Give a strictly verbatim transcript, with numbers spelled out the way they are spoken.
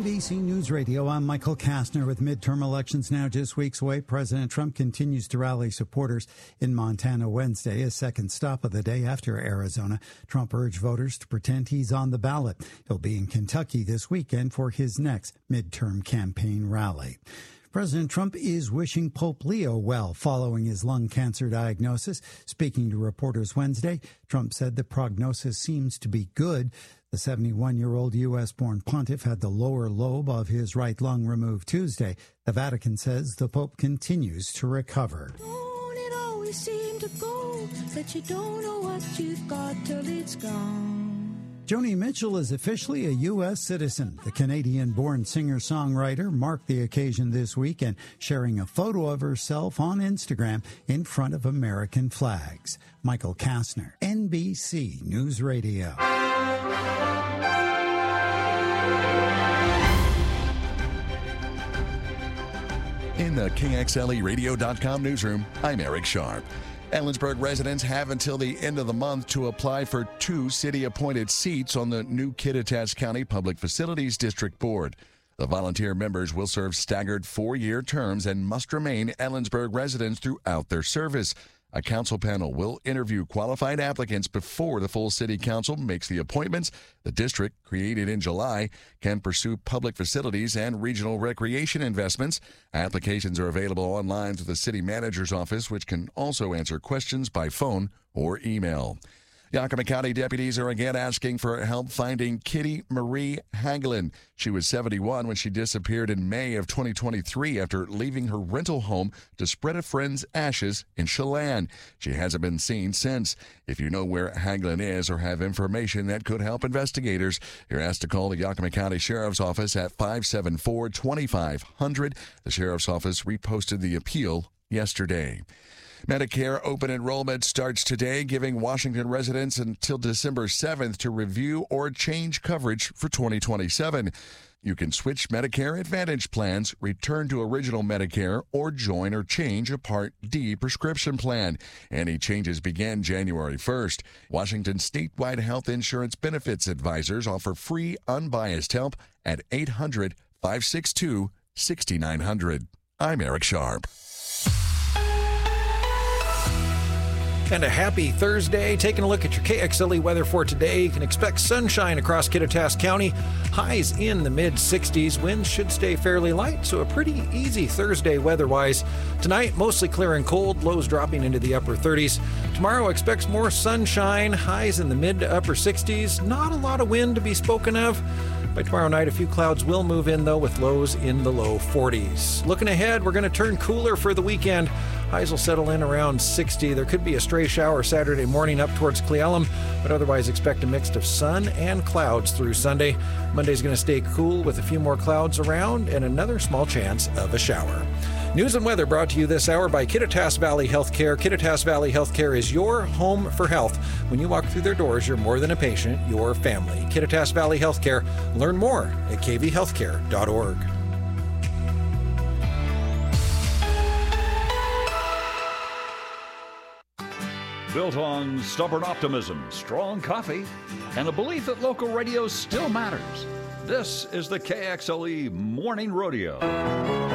N B C News Radio, I'm Michael Kastner. With midterm elections now just weeks away, President Trump continues to rally supporters in Montana Wednesday, his second stop of the day after Arizona. Trump urged voters to pretend he's on the ballot. He'll be in Kentucky this weekend for his next midterm campaign rally. President Trump is wishing Pope Leo well following his lung cancer diagnosis. Speaking to reporters Wednesday, Trump said the prognosis seems to be good. The seventy-one-year-old U S-born pontiff had the lower lobe of his right lung removed Tuesday. The Vatican says the Pope continues to recover. Don't it always seem to go that you don't know what you've got till it's gone? Joni Mitchell is officially a U S citizen. The Canadian-born singer-songwriter marked the occasion this week and sharing a photo of herself on Instagram in front of American flags. Michael Kastner, N B C News Radio. In the K X L E radio dot com newsroom, I'm Eric Sharp. Ellensburg residents have until the end of the month to apply for two city-appointed seats on the new Kittitas County Public Facilities District Board. The volunteer members will serve staggered four-year terms and must remain Ellensburg residents throughout their service. A council panel will interview qualified applicants before the full city council makes the appointments. The district, created in July, can pursue public facilities and regional recreation investments. Applications are available online through the city manager's office, which can also answer questions by phone or email. Yakima County deputies are again asking for help finding Kitty Marie Hagelin. She was seventy-one when she disappeared in May of twenty twenty-three after leaving her rental home to spread a friend's ashes in Chelan. She hasn't been seen since. If you know where Hagelin is or have information that could help investigators, you're asked to call the Yakima County Sheriff's Office at five seven four, two five zero zero. The Sheriff's Office reposted the appeal yesterday. Medicare open enrollment starts today, giving Washington residents until December seventh to review or change coverage for twenty twenty-seven. You can switch Medicare Advantage plans, return to original Medicare, or join or change a Part D prescription plan. Any changes begin January first. Washington statewide health insurance benefits advisors offer free, unbiased help at eight hundred, five six two, six nine zero zero. I'm Eric Sharp. And a happy Thursday. Taking a look at your K X L E weather for today. You can expect sunshine across Kittitas County. Highs in the mid sixties. Winds should stay fairly light, so a pretty easy Thursday weather-wise. Tonight, mostly clear and cold. Lows dropping into the upper thirties. Tomorrow expects more sunshine. Highs in the mid to upper sixties. Not a lot of wind to be spoken of. By tomorrow night, a few clouds will move in, though, with lows in the low forties. Looking ahead, we're going to turn cooler for the weekend. Highs will settle in around sixty. There could be a stray shower Saturday morning up towards Cle Elum, but otherwise expect a mix of sun and clouds through Sunday. Monday's going to stay cool with a few more clouds around and another small chance of a shower. News and weather brought to you this hour by Kittitas Valley Healthcare. Kittitas Valley Healthcare is your home for health. When you walk through their doors, you're more than a patient, you're family. Kittitas Valley Healthcare. Learn more at k v healthcare dot org. Built on stubborn optimism, strong coffee, and a belief that local radio still matters. This is the K X L E Morning Rodeo.